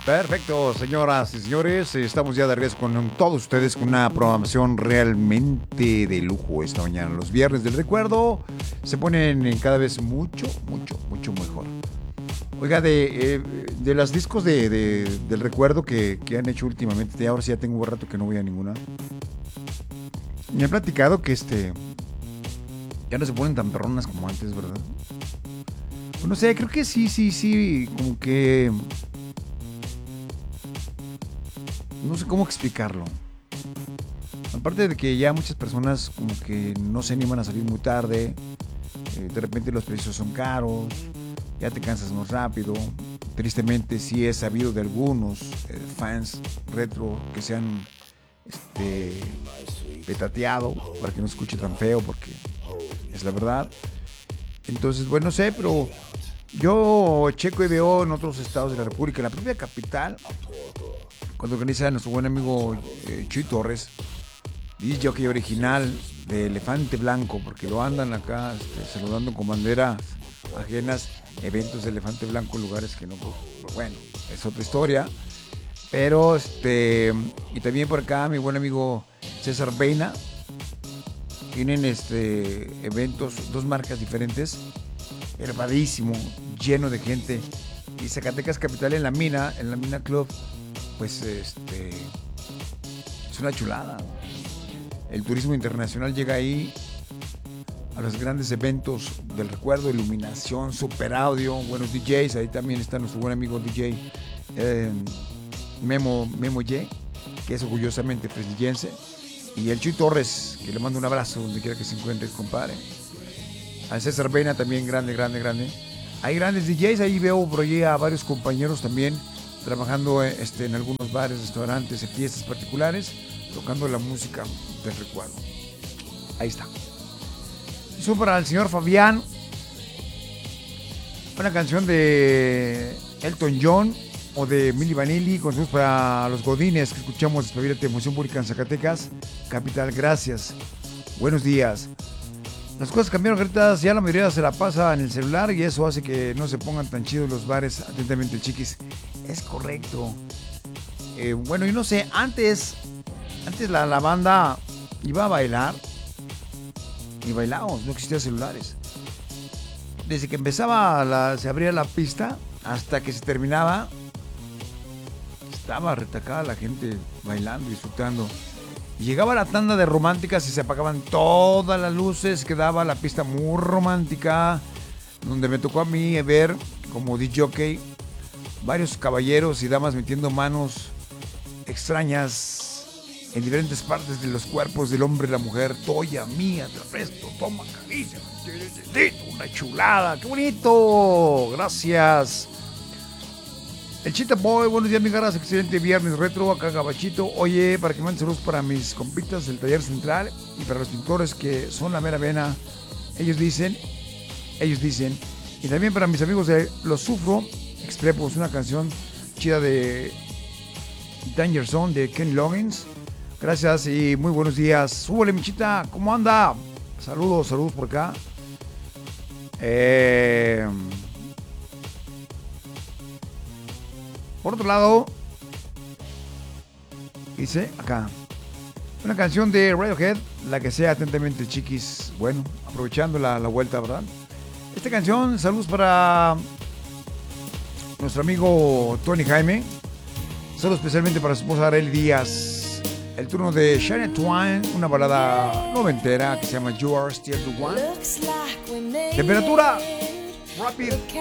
Perfecto, señoras y señores, estamos ya de regreso con todos ustedes con una programación realmente de lujo esta mañana. Los viernes del recuerdo se ponen cada vez mucho mejor. Oiga, de las discos del recuerdo que han hecho últimamente, ahora sí ya tengo un rato que no voy a ninguna. Me han platicado que ya no se ponen tan perronas como antes, ¿verdad? Pues no sé, creo que sí, como que no sé cómo explicarlo. Aparte de que ya muchas personas como que no se animan a salir muy tarde, de repente los precios son caros, ya te cansas más rápido. Tristemente sí he sabido de algunos fans retro que se han petateado para que no se escuche tan feo, porque es la verdad. Entonces, bueno, no sé, pero yo checo y veo en otros estados de la República, en la propia capital, cuando organiza nuestro buen amigo Chuy Torres, DJ jockey original de Elefante Blanco, porque lo andan acá saludando con banderas ajenas, eventos de Elefante Blanco en lugares que no, pues, bueno, es otra historia. Pero y también por acá mi buen amigo César Beina, tienen eventos, dos marcas diferentes, hermadísimo, lleno de gente. Y Zacatecas Capital en la mina Club, pues es una chulada. El turismo internacional llega ahí a los grandes eventos del recuerdo, iluminación, super audio, buenos DJs. Ahí también está nuestro buen amigo DJ Memo Y, que es orgullosamente fresnillense. Y el Chuy Torres, que le mando un abrazo donde quiera que se encuentre, compadre. A César Vena también, grande. Hay grandes DJs, ahí veo por allí a varios compañeros también trabajando en algunos bares, restaurantes, en fiestas particulares, tocando la música del recuerdo. Ahí está. Eso para el señor Fabián. Una canción de Elton John o de Milli Vanilli, consejos para los godines que escuchamos Espabilate, Emoción Pública en Zacatecas Capital. Gracias. Buenos días. Las cosas cambiaron, ahorita ya la mayoría se la pasa en el celular y eso hace que no se pongan tan chidos los bares. Atentamente, chiquis. Es correcto. Bueno, y no sé, antes la banda iba a bailar y bailábamos, no existían celulares. Desde que empezaba se abría la pista hasta que se terminaba, estaba retacada la gente bailando, disfrutando. Y llegaba la tanda de románticas y se apagaban todas las luces, quedaba la pista muy romántica, donde me tocó a mí ver como DJ jockey varios caballeros y damas metiendo manos extrañas en diferentes partes de los cuerpos del hombre y la mujer. Toya, mía, te presto, toma, caricia, una chulada, qué bonito, gracias. El Chita Boy, buenos días, mi garas, excelente viernes retro, acá Gabachito. Oye, para que manden saludos para mis compitas del taller central y para los pintores que son la mera vena, ellos dicen, y también para mis amigos de Los Sufro Exprepos, una canción chida de Danger Zone de Kenny Loggins. Gracias y muy buenos días. Súbale, Michita, ¿cómo anda? Saludos por acá. Por otro lado, dice acá, una canción de Radiohead, la que sea, atentamente, chiquis. Bueno, aprovechando la vuelta, ¿verdad? Esta canción, saludos para nuestro amigo Tony Jaime. Saludos especialmente para su esposa Arely Díaz. El turno de Shania Twain, una balada noventera que se llama You Are Still the One. Temperatura, Rapid